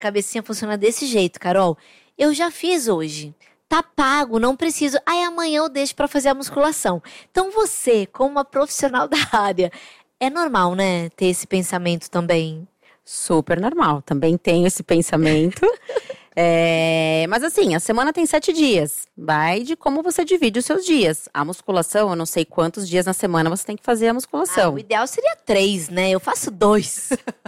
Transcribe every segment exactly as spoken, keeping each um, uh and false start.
cabecinha funciona desse jeito, Carol. Eu já fiz hoje. Tá pago, não preciso. Aí amanhã eu deixo pra fazer a musculação. Então você, como uma profissional da área, é normal, né? Ter esse pensamento também. Super normal. Também tenho esse pensamento. É, mas assim, a semana tem sete dias. Vai de como você divide os seus dias. A musculação, eu não sei quantos dias na semana você tem que fazer a musculação. Ah, o ideal seria três, né? Eu faço dois.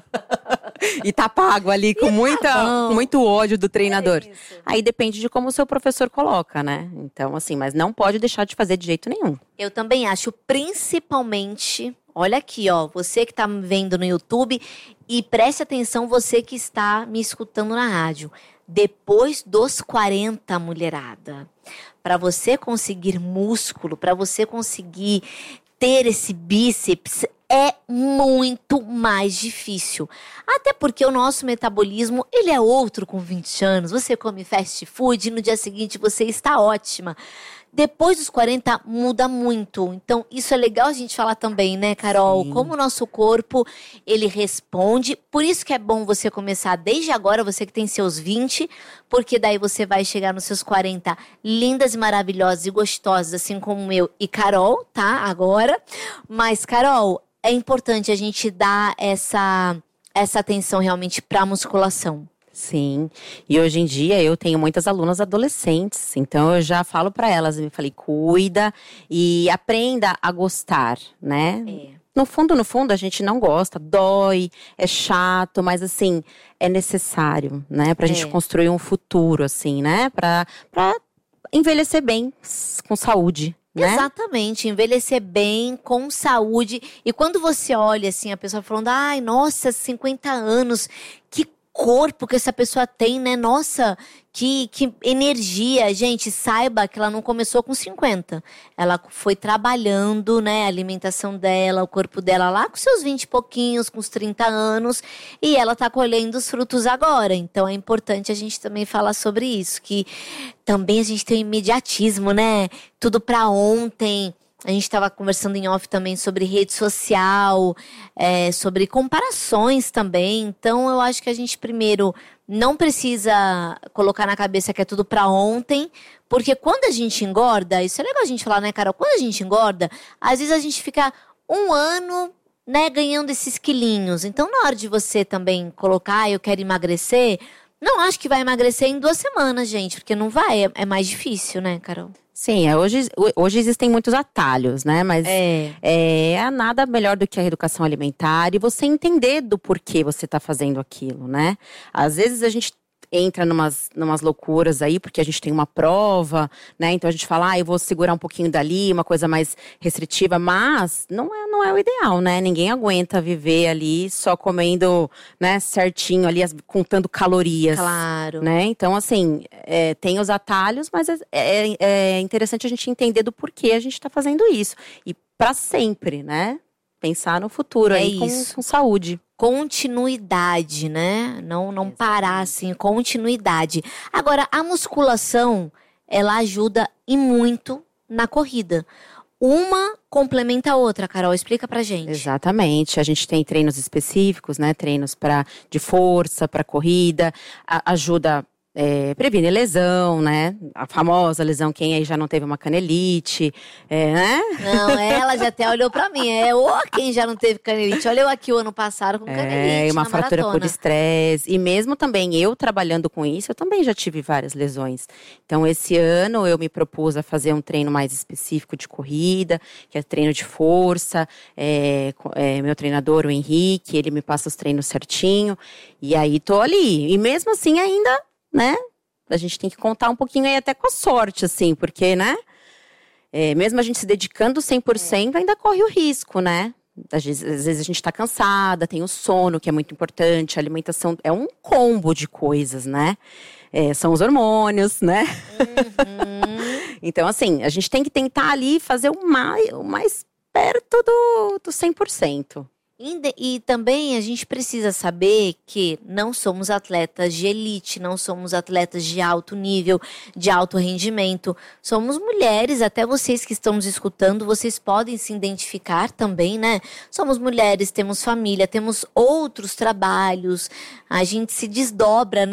E tá pago ali com, muita, tá com muito ódio do treinador. É isso. Aí depende de como o seu professor coloca, né? Então assim, mas não pode deixar de fazer de jeito nenhum. Eu também acho, principalmente, olha aqui, ó, você que tá me vendo no YouTube e preste atenção, você que está me escutando na rádio. Depois dos quarenta, mulherada, para você conseguir músculo, para você conseguir ter esse bíceps, é muito mais difícil. Até porque o nosso metabolismo, ele é outro com vinte anos. Você come fast food e no dia seguinte você está ótima. Depois dos quarenta, muda muito. Então, isso é legal a gente falar também, né, Carol? Sim. Como o nosso corpo, ele responde. Por isso que é bom você começar desde agora, você que tem seus vinte, porque daí você vai chegar nos seus quarenta lindas e maravilhosas e gostosas, assim como eu e Carol, tá? Agora. Mas, Carol, é importante a gente dar essa, essa atenção realmente pra musculação. Sim, e hoje em dia eu tenho muitas alunas adolescentes, então eu já falo para elas, eu falei, cuida e aprenda a gostar, né? É. No fundo, no fundo, a gente não gosta, dói, é chato, mas assim, é necessário, né? Pra É. gente construir um futuro, assim, né? Pra, pra envelhecer bem, com saúde. Né? Exatamente, envelhecer bem, com saúde. E quando você olha assim, a pessoa falando, ai, nossa, cinquenta anos, que corpo que essa pessoa tem, né? Nossa, que, que energia. Gente, saiba que ela não começou com cinquenta. Ela foi trabalhando, né? A alimentação dela, o corpo dela lá com seus vinte e pouquinhos, com os trinta anos. E ela tá colhendo os frutos agora. Então é importante a gente também falar sobre isso. Que também a gente tem um imediatismo, né? Tudo pra ontem. A gente estava conversando em off também sobre rede social, é, sobre comparações também. Então, eu acho que a gente, primeiro, não precisa colocar na cabeça que é tudo pra ontem. Porque quando a gente engorda, isso é legal a gente falar, né, Carol? Quando a gente engorda, às vezes a gente fica um ano, né, ganhando esses quilinhos. Então, na hora de você também colocar, ah, eu quero emagrecer, não acho que vai emagrecer em duas semanas, gente. Porque não vai, é, é mais difícil, né, Carol? Sim, é, hoje, hoje existem muitos atalhos, né? Mas É. é nada melhor do que a educação alimentar e você entender do porquê você está fazendo aquilo, né? Às vezes a gente entra numas, numas loucuras aí, porque a gente tem uma prova, né? Então a gente fala, ah, eu vou segurar um pouquinho dali, uma coisa mais restritiva, mas não é, não é o ideal, né? Ninguém aguenta viver ali só comendo, né, certinho ali, as, contando calorias. Claro. Né? Então, assim, é, tem os atalhos, mas é, é, é interessante a gente entender do porquê a gente está fazendo isso. E para sempre, né? Pensar no futuro É aí com, isso. com saúde. Continuidade, né? Não, não parar assim, continuidade. Agora, a musculação, ela ajuda e muito na corrida. Uma complementa a outra, Carol, explica pra gente. Exatamente, a gente tem treinos específicos, né? Treinos pra, de força, para corrida, a, ajuda É, previne lesão, né? A famosa lesão, quem aí já não teve uma canelite, é, né? Não, ela já até olhou pra mim. É, ô, quem já não teve canelite. Olha eu aqui o ano passado com canelite. É, uma na fratura maratona. por estresse. E mesmo também eu trabalhando com isso, eu também já tive várias lesões. Então, esse ano eu me propus a fazer um treino mais específico de corrida, que é treino de força. É, é, meu treinador, o Henrique, ele me passa os treinos certinho. E aí, tô ali. E mesmo assim, ainda, né? A gente tem que contar um pouquinho aí até com a sorte, assim, porque, né? É, mesmo a gente se dedicando cem por cento, ainda corre o risco, né? Às vezes, às vezes a gente tá cansada, tem o sono, que é muito importante, a alimentação é um combo de coisas, né? É, são os hormônios, né? Uhum. Então, assim, a gente tem que tentar ali fazer o mais, o mais perto do, do cem por cento. E também a gente precisa saber que não somos atletas de elite, não somos atletas de alto nível, de alto rendimento. Somos mulheres, até vocês que estão nos escutando, vocês podem se identificar também, né? Somos mulheres, temos família, temos outros trabalhos, a gente se desdobra, né?